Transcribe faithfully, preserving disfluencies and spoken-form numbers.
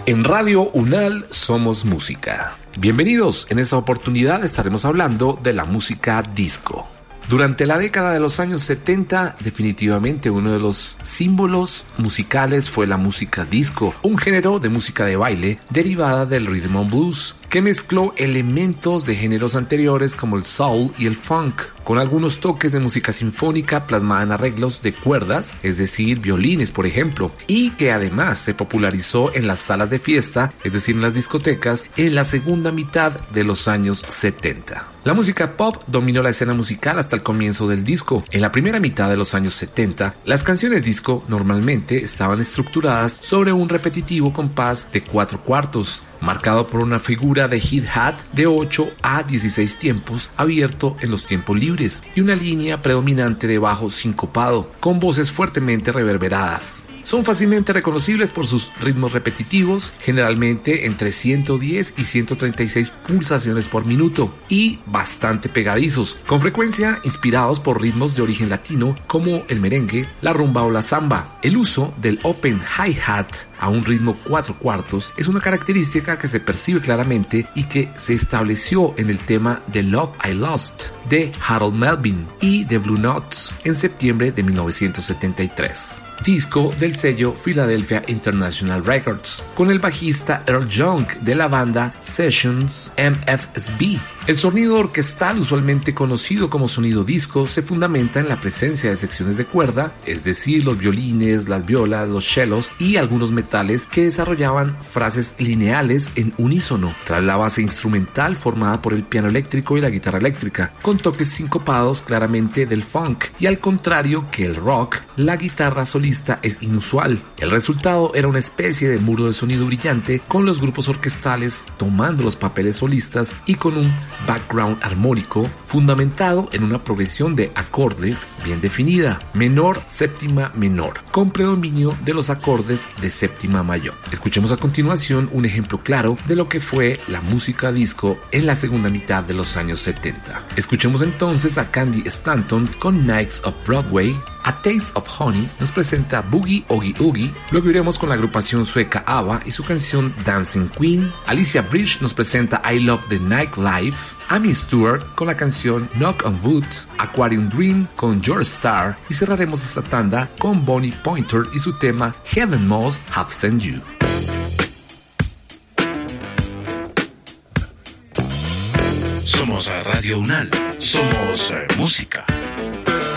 En Radio UNAL somos música. Bienvenidos, en esta oportunidad estaremos hablando de la música disco. Durante la década de los años setenta, definitivamente uno de los símbolos musicales fue la música disco, un género de música de baile derivada del rhythm and blues, que mezcló elementos de géneros anteriores como el soul y el funk, con algunos toques de música sinfónica plasmada en arreglos de cuerdas, es decir, violines por ejemplo, y que además se popularizó en las salas de fiesta, es decir, en las discotecas, en la segunda mitad de los años setenta. La música pop dominó la escena musical hasta el comienzo del disco. En la primera mitad de los años setenta, las canciones disco normalmente estaban estructuradas sobre un repetitivo compás de cuatro cuartos, marcado por una figura de hi-hat de ocho a dieciséis tiempos abierto en los tiempos libres y una línea predominante de bajo sincopado, con voces fuertemente reverberadas. Son fácilmente reconocibles por sus ritmos repetitivos, generalmente entre ciento diez y ciento treinta y seis pulsaciones por minuto, y bastante pegadizos, con frecuencia inspirados por ritmos de origen latino como el merengue, la rumba o la samba. El uso del open hi-hat a un ritmo cuatro cuartos es una característica que se percibe claramente y que se estableció en el tema de Love I Lost de Harold Melvin y The Blue Notes en septiembre de mil novecientos setenta y tres. Disco del sello Philadelphia International Records, con el bajista Earl Young de la banda Sessions M F S B. El sonido orquestal, usualmente conocido como sonido disco, se fundamenta en la presencia de secciones de cuerda, es decir, los violines, las violas, los cellos y algunos metales que desarrollaban frases lineales en unísono, tras la base instrumental formada por el piano eléctrico y la guitarra eléctrica, con toques sincopados claramente del funk, y al contrario que el rock, la guitarra solista es inusual. El resultado era una especie de muro de sonido brillante, con los grupos orquestales tomando los papeles solistas y con un background armónico fundamentado en una progresión de acordes bien definida, menor, séptima, menor, con predominio de los acordes de séptima mayor. Escuchemos a continuación un ejemplo claro de lo que fue la música disco en la segunda mitad de los años setenta. Escuchemos entonces a Candy Stanton con Knights of Broadway. A Taste of Honey nos presenta Boogie Oogie Oogie. Luego iremos con la agrupación sueca ABBA y su canción Dancing Queen. Alicia Bridge nos presenta I Love the Nightlife. Amy Stewart con la canción Knock on Wood. Aquarium Dream con Your Star. Y cerraremos esta tanda con Bonnie Pointer y su tema Heaven Must Have Sent You. Somos Radio UNAL. Somos eh, música.